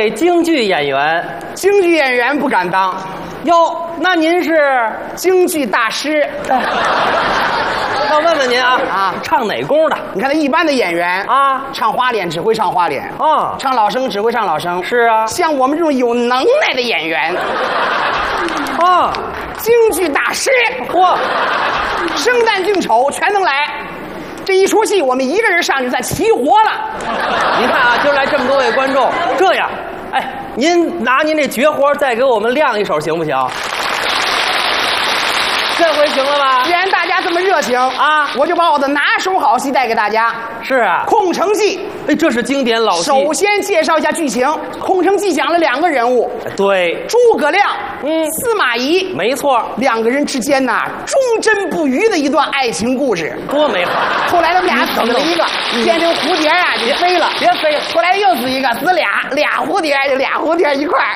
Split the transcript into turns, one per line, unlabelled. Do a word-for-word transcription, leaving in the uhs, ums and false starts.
位京剧演员。
京剧演员不敢当，
哟，那您是？
京剧大师。
要问问您啊
啊，
唱哪宫的？
你看那一般的演员
啊，
唱花脸只会唱花脸，
啊，
唱老生只会唱老生。
是啊，
像我们这种有能耐的演员，
啊，
京剧大师，
嚯，
生旦净丑全能来。这一出戏，我们一个人上去算齐活了。
您看啊，今儿来这么多位观众，这样，哎，您拿您这绝活再给我们亮一手行不行？这回行了吧？
既然大家这么热情
啊，
我就把我的拿手好戏带给大家。
是啊，
空城计。
哎，这是经典老戏。
首先介绍一下剧情。空城计讲了两个人物，
对，
诸葛亮，
嗯，
司马懿，
没错，
两个人之间呐忠贞不渝的一段爱情故事，
多美好。
后来他们俩死了一个，变成蝴蝶啊就飞了，
别飞了。
后来又死一个，死俩俩蝴蝶就俩蝴蝶一块儿。